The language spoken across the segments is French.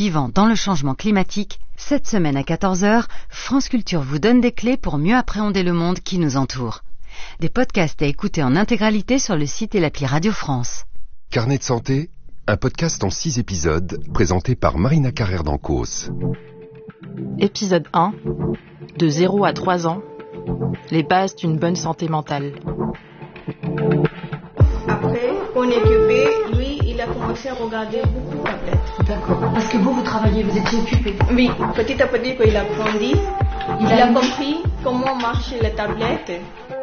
vivant dans le changement climatique, cette semaine à 14h, France Culture vous donne des clés pour mieux appréhender le monde qui nous entoure. Des podcasts à écouter en intégralité sur le site et l'appli Radio France. Carnet de santé, un podcast en 6 épisodes présenté par Marina Carrère d'Ancos. Épisode 1. De 0 à 3 ans. Les bases d'une bonne santé mentale. Après, on est occupé, lui, il a commencé à regarder beaucoup de tablettes. D'accord. Parce que vous travaillez, vous étiez occupé. Oui, petit à petit, quand il a grandi, il a compris comment marchent les tablettes.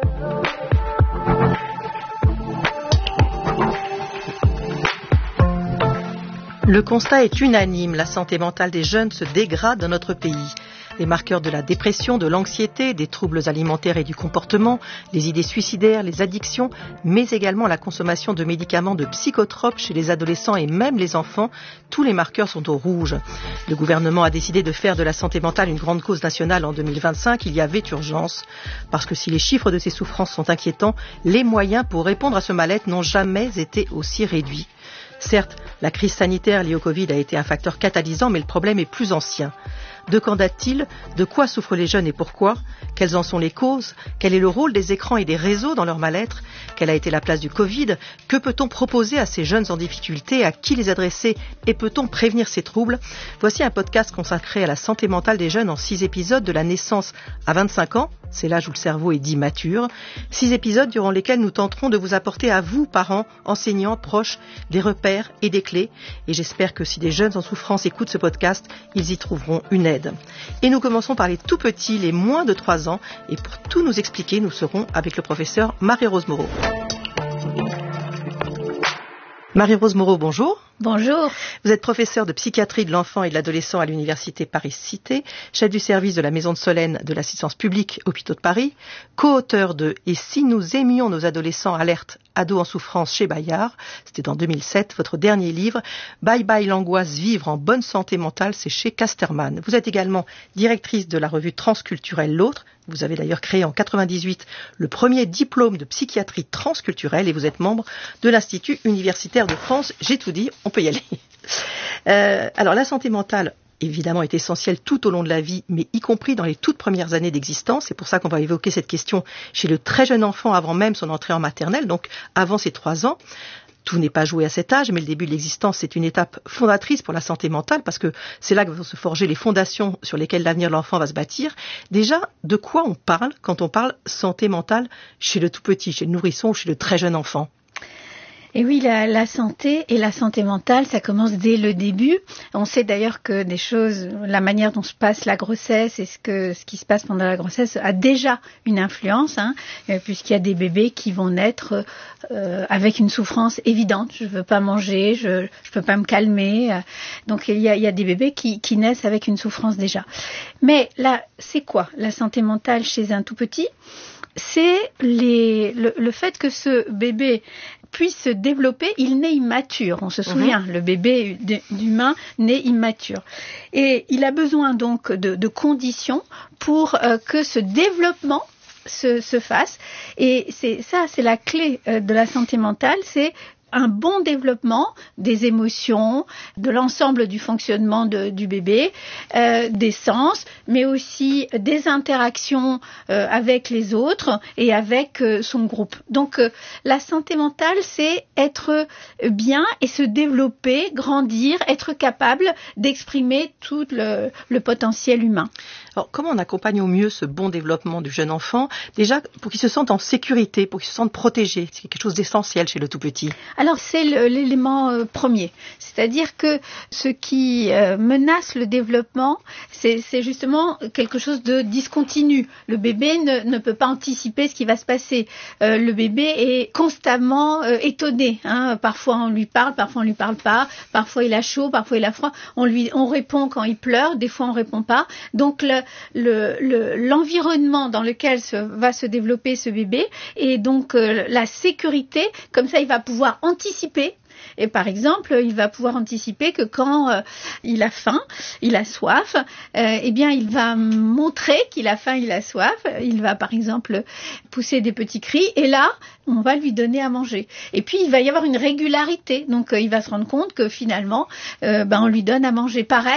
Le constat est unanime, la santé mentale des jeunes se dégrade dans notre pays. Les marqueurs de la dépression, de l'anxiété, des troubles alimentaires et du comportement, les idées suicidaires, les addictions, mais également la consommation de médicaments de psychotropes chez les adolescents et même les enfants, tous les marqueurs sont au rouge. Le gouvernement a décidé de faire de la santé mentale une grande cause nationale en 2025. Il y avait urgence, parce que si les chiffres de ces souffrances sont inquiétants, les moyens pour répondre à ce mal-être n'ont jamais été aussi réduits. Certes, la crise sanitaire liée au Covid a été un facteur catalysant, mais le problème est plus ancien. De quand date-t-il ? De quoi souffrent les jeunes et pourquoi ? Quelles en sont les causes ? Quel est le rôle des écrans et des réseaux dans leur mal-être ? Quelle a été la place du Covid ? Que peut-on proposer à ces jeunes en difficulté ? À qui les adresser ? Et peut-on prévenir ces troubles ? Voici un podcast consacré à la santé mentale des jeunes en 6 épisodes de la naissance à 25 ans. C'est l'âge où le cerveau est dit mature. 6 épisodes durant lesquels nous tenterons de vous apporter à vous, parents, enseignants, proches, des repères et des clés. Et j'espère que si des jeunes en souffrance écoutent ce podcast, ils y trouveront une aide. Et nous commençons par les tout petits, les moins de 3 ans. Et pour tout nous expliquer, nous serons avec le professeur Marie-Rose Moreau. Marie-Rose Moreau, bonjour. Bonjour. Vous êtes professeure de psychiatrie de l'enfant et de l'adolescent à l'université Paris-Cité, chef du service de la Maison de Solène de l'assistance publique Hôpitaux de Paris, co-auteur de « Et si nous aimions nos adolescents, alerte, ados en souffrance chez Bayard », c'était en 2007, votre dernier livre, « Bye bye l'angoisse, vivre en bonne santé mentale », c'est chez Casterman. Vous êtes également directrice de la revue transculturelle L'Autre. Vous avez d'ailleurs créé en 1998 le premier diplôme de psychiatrie transculturelle et vous êtes membre de l'Institut universitaire de France. J'ai tout dit, on peut y aller. Alors la santé mentale, évidemment, est essentielle tout au long de la vie, mais y compris dans les toutes premières années d'existence. C'est pour ça qu'on va évoquer cette question chez le très jeune enfant avant même son entrée en maternelle, donc avant ses 3 ans. Tout n'est pas joué à cet âge, mais le début de l'existence, c'est une étape fondatrice pour la santé mentale, parce que c'est là que vont se forger les fondations sur lesquelles l'avenir de l'enfant va se bâtir. Déjà, de quoi on parle quand on parle santé mentale chez le tout petit, chez le nourrisson ou chez le très jeune enfant ? Et oui, la santé et la santé mentale, ça commence dès le début. On sait d'ailleurs que des choses, la manière dont se passe la grossesse et ce qui se passe pendant la grossesse a déjà une influence, puisqu'il y a des bébés qui vont naître avec une souffrance évidente. Je veux pas manger, je peux pas me calmer. Donc il y a des bébés qui naissent avec une souffrance déjà. Mais là, c'est quoi la santé mentale chez un tout petit ? C'est le fait que ce bébé puisse se développer, il naît immature. On se souvient, le bébé d'humain naît immature. Et il a besoin donc de conditions pour que ce développement se fasse. Et c'est la clé de la santé mentale, c'est un bon développement des émotions, de l'ensemble du fonctionnement du bébé, des sens, mais aussi des interactions avec les autres et avec son groupe. Donc la santé mentale, c'est être bien et se développer, grandir, être capable d'exprimer tout le potentiel humain. Alors, comment on accompagne au mieux ce bon développement du jeune enfant ? Déjà, pour qu'il se sente en sécurité, pour qu'il se sente protégé. C'est quelque chose d'essentiel chez le tout petit. Alors, c'est l'élément premier. C'est-à-dire que ce qui menace le développement, c'est justement quelque chose de discontinu. Le bébé ne peut pas anticiper ce qui va se passer. Le bébé est constamment étonné. Parfois, on lui parle, parfois, on lui parle pas. Parfois, il a chaud, parfois, il a froid. On répond quand il pleure, des fois, on répond pas. Donc, l'environnement dans lequel va se développer ce bébé et donc la sécurité, comme ça il va pouvoir anticiper. Et par exemple, il va pouvoir anticiper que quand il a faim, il a soif, eh bien, il va montrer qu'il a faim, il a soif. Il va, par exemple, pousser des petits cris. Et là, on va lui donner à manger. Et puis, il va y avoir une régularité. Donc, il va se rendre compte que finalement, on lui donne à manger pareil.